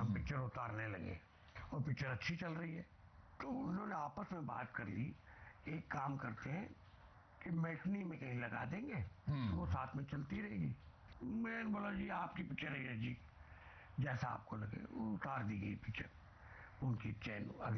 हम पिक्चर उतारने लगे और पिक्चर अच्छी चल रही है। तो उन्होंने आपस में बात कर ली, एक काम करते हैं कि मैटनी में कहीं लगा देंगे तो वो साथ में चलती रहेगी। मैंने बोला जी आपकी पिक्चर है जी, जैसा आपको लगे। उतार दी गई पिक्चर, उनकी चैन